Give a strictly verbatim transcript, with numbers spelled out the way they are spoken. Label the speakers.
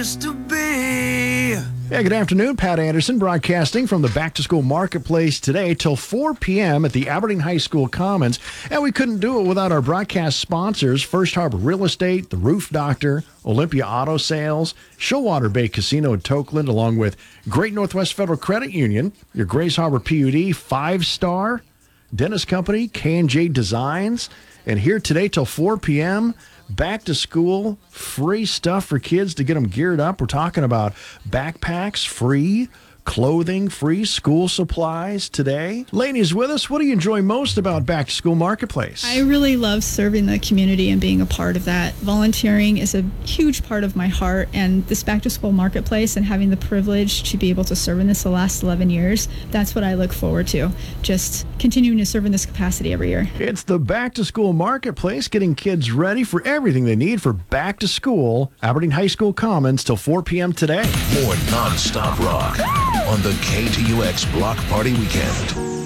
Speaker 1: To be.
Speaker 2: Yeah, good afternoon. Pat Anderson broadcasting from the Back to School Marketplace today till four p.m. at the Aberdeen High School Commons. And we couldn't do it without our broadcast sponsors, First Harbor Real Estate, The Roof Doctor, Olympia Auto Sales, Showwater Bay Casino in Tokeland, along with Great Northwest Federal Credit Union, your Grace Harbor P U D, Five Star, Dennis Company, K and J Designs. And here today till four p.m., back to school, free stuff for kids to get them geared up. We're talking about backpacks, free clothing, free school supplies today. Lainey's with us. What do you enjoy most about Back to School Marketplace?
Speaker 3: I really love serving the community and being a part of that. Volunteering is a huge part of my heart, and this Back to School Marketplace and having the privilege to be able to serve in this the last eleven years, that's what I look forward to. Just continuing to serve in this capacity every year.
Speaker 2: It's the Back to School Marketplace, getting kids ready for everything they need for back to school. Aberdeen High School Commons till four p.m. today.
Speaker 4: More non-stop rock on the K T U X Block Party Weekend.